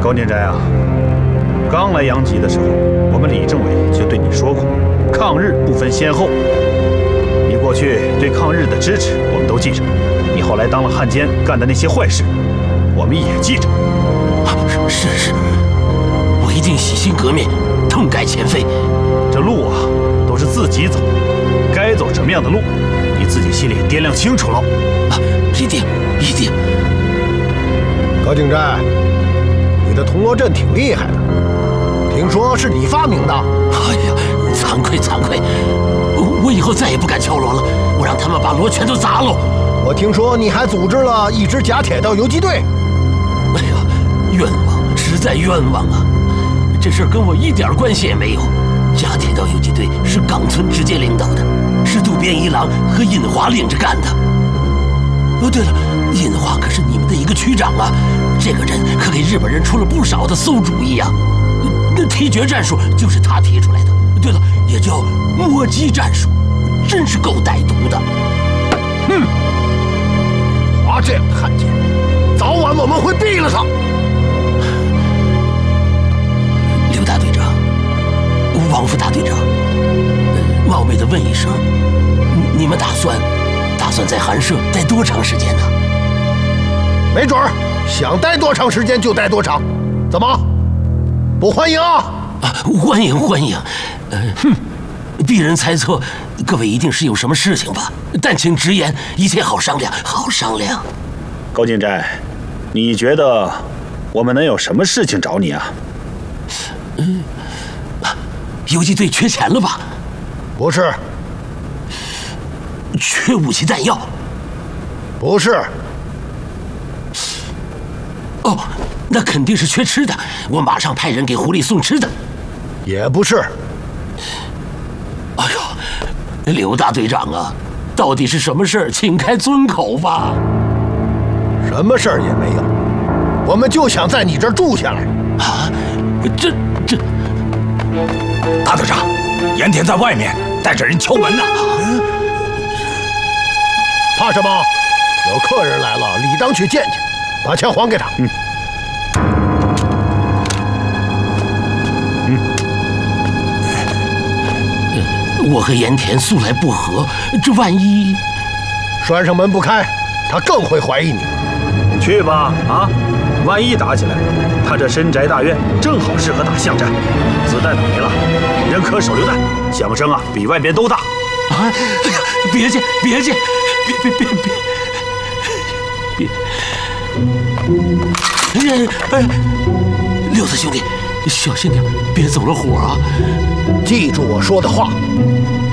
高念斋啊，刚来阳极的时候，我们李政委就对你说过，抗日不分先后。你过去对抗日的支持，我们都记着。你后来当了汉奸干的那些坏事，我们也记着。 是，我一定洗心革面，痛改前非。 这路啊，都是自己走，该走什么样的路，你自己心里掂量清楚喽。 一定。 高敬斋，你的铜锣阵挺厉害的，听说是你发明的。 哎呀，惭愧！我以后再也不敢敲锣了，我让他们把锣全都砸喽。 我听说你还组织了一支假铁道游击队。 哎呀，冤枉，实在冤枉啊！这事儿跟我一点关系也没有。假铁道游击队是冈村直接领导的，是渡边一郎和尹华领着干的。哦，对了，尹华可是你们的一个区长啊，这个人可给日本人出了不少的馊主意啊。那提决战术就是他提出来的。对了，也叫摸鸡战术，真是够歹毒的。 华这样的汉奸，早晚我们会毙了他。 刘大队长，王副大队长，冒昧的问一声，你们打算在寒舍待多长时间呢？ 没准儿想待多长时间就待多长。怎么，不欢迎啊？ 欢迎。鄙人猜测，各位一定是有什么事情吧？但请直言，一切好商量。 高敬斋，你觉得我们能有什么事情找你啊？ 游击队缺钱了吧？ 不是。 缺武器弹药？ 不是。 哦，那肯定是缺吃的，我马上派人给狐狸送吃的。 也不是。 哎呦，刘大队长啊，到底是什么事儿？请开尊口吧。 什么事儿也没有，我们就想在你这儿住下来。 啊，这…… 大队长，盐田在外面带着人敲门呢。 怕什么？有客人来了，理当去见见。把枪还给他。 我和盐田素来不和，这万一…… 拴上门不开，他更会怀疑你。 去吧，啊！万一打起来，他这深宅大院正好适合打巷战。子弹打没了，人可手榴弹，响声啊比外边都大。 哎呀，别介！别！六子兄弟，小心点，别走了火啊！ 记住我说的话，